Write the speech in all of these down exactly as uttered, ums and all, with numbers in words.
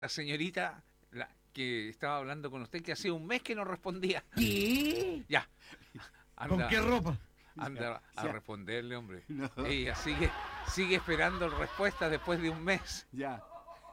la señorita la, que estaba hablando con usted, que hacía un mes que no respondía. ¿Qué? Ya, ¿Con anda, qué ropa? anda a Ya. responderle, hombre. No. Ella sigue, sigue esperando respuesta después de un mes. Ya.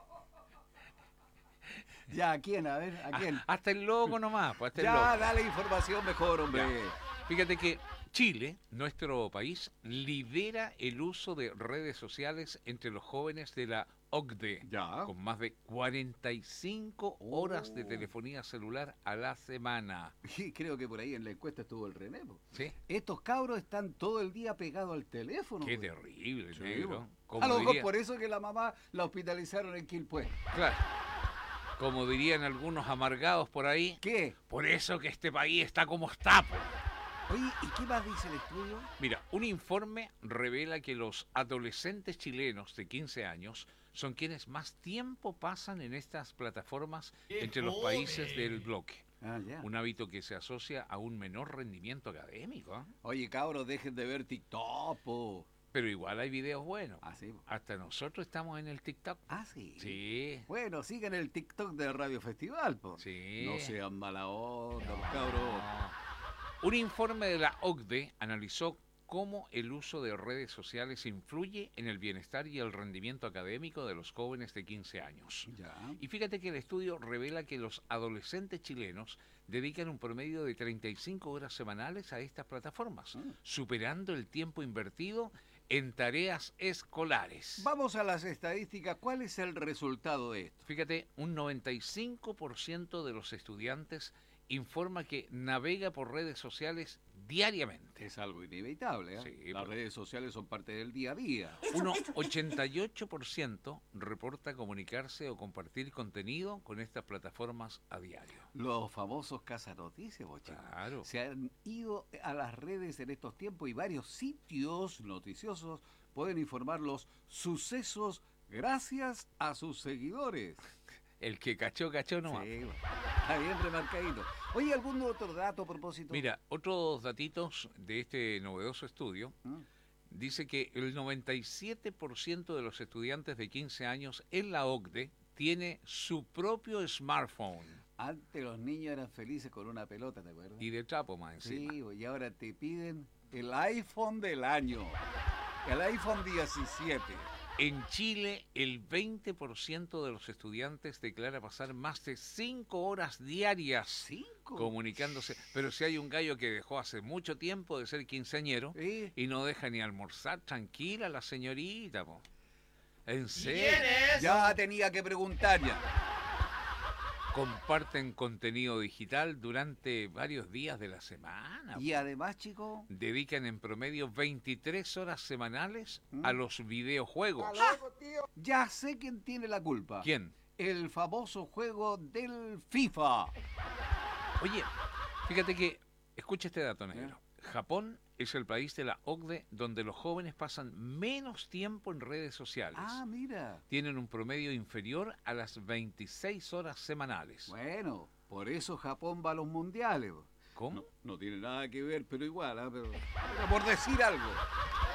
Ya, ¿a quién? A ver, ¿a quién? Hasta el loco nomás, pues hasta el Ya, loco. dale información mejor, hombre. Ya. Fíjate que Chile, nuestro país, lidera el uso de redes sociales entre los jóvenes de la O C D E, Ya. con más de cuarenta y cinco horas de Oh. telefonía celular a la semana. Y creo que por ahí en la encuesta estuvo el René, po. ¿Sí? Estos cabros están todo el día pegados al teléfono. Qué po. terrible, Sí, negro. po. Como A lo mejor diría- por eso que la mamá la hospitalizaron en Quilpué. Claro. Como dirían algunos amargados por ahí, ¿Qué? por eso que este país está como está, po. Oye, ¿y qué más dice el estudio? Mira, un informe revela que los adolescentes chilenos de quince años son quienes más tiempo pasan en estas plataformas entre los países del bloque. Ah, ya. Un hábito que se asocia a un menor rendimiento académico, ¿eh? Oye, cabros, dejen de ver TikTok, po. Pero igual hay videos buenos. Ah, sí, po. Hasta nosotros estamos en el TikTok. Ah, sí. Sí. Bueno, sigan el TikTok de Radio Festival, po. Sí. No sean mala onda, los cabros. Un informe de la O C D E analizó cómo el uso de redes sociales influye en el bienestar y el rendimiento académico de los jóvenes de quince años. Ya. Y fíjate que el estudio revela que los adolescentes chilenos dedican un promedio de treinta y cinco horas semanales a estas plataformas, Ah. superando el tiempo invertido en tareas escolares. Vamos a las estadísticas. ¿Cuál es el resultado de esto? Fíjate, un noventa y cinco por ciento de los estudiantes informa que navega por redes sociales diariamente. Es algo inevitable, ¿eh? Sí, Las pero- redes sociales son parte del día a día. Un ochenta y ocho por ciento reporta comunicarse o compartir contenido con estas plataformas a diario. Los famosos cazanoticias, boche. Claro. Se han ido a las redes en estos tiempos y varios sitios noticiosos pueden informar los sucesos gracias a sus seguidores. El que cachó, cachó nomás. Sí, bueno, está bien remarcadito. Oye, ¿algún otro dato a propósito? Mira, otros datitos de este novedoso estudio ¿Mm? dice que el noventa y siete por ciento de los estudiantes de quince años en la O C D E tiene su propio smartphone Antes los niños eran felices con una pelota, ¿te acuerdas? y de trapo más encima. Sí, y ahora te piden el iPhone del año. El iPhone diecisiete. En Chile, el veinte por ciento de los estudiantes declara pasar más de cinco horas diarias ¿Cinco? comunicándose. Pero si hay un gallo que dejó hace mucho tiempo de ser quinceañero ¿Eh? y no deja ni almorzar tranquila la señorita, po. ¿En serio? Ya tenía que preguntar ya. Comparten contenido digital durante varios días de la semana. Y además, chicos, Dedican en promedio veintitrés horas semanales ¿Mm? a los videojuegos. ya sé quién tiene la culpa. ¿Quién? El famoso juego del FIFA. Oye, fíjate que, escucha este dato, negro. Japón es el país de la O C D E donde los jóvenes pasan menos tiempo en redes sociales. Ah, mira. Tienen un promedio inferior a las veintiséis horas semanales. Bueno, por eso Japón va a los mundiales. ¿Cómo? No, no tiene nada que ver, pero igual, ¿ah? pero, pero por decir algo.